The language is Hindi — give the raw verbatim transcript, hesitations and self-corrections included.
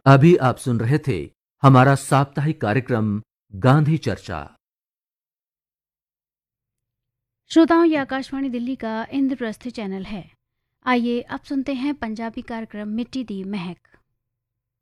अभी आप सुन रहे थे हमारा साप्ताहिक कार्यक्रम गांधी चर्चा। श्रोताओं, ये आकाशवाणी दिल्ली का इंद्रप्रस्थ चैनल है। आइए अब सुनते हैं पंजाबी कार्यक्रम मिट्टी दी महक।